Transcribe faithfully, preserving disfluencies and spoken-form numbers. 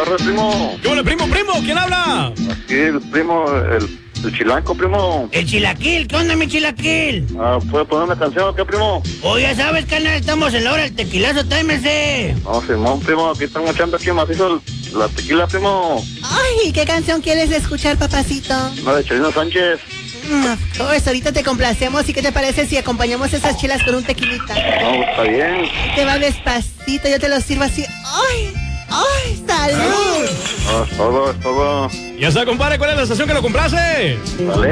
tardes, primo. ¿Qué hola, primo, primo? ¿Quién habla? Aquí el primo, el, el chilanco, primo. El chilaquil, ¿qué onda, mi chilaquil? Ah, ¿puede poner una canción o qué, primo? Oh, ya sabes, canal, estamos en la hora del tequilazo, táimese. No, Simón, primo, aquí están echando aquí macizo el, la tequila, primo. Ay, ¿qué canción quieres escuchar, papacito? Una de Chalino Sánchez. Mm, pues ahorita te complacemos. ¿Y qué te parece si acompañamos esas chelas con un tequilita? No, está bien. Te va despacito, yo te lo sirvo así. ¡Ay! ¡Ay, salud! No, es todo, es todo. Ya está, compadre, ¿cuál es la estación que lo complace? Vale.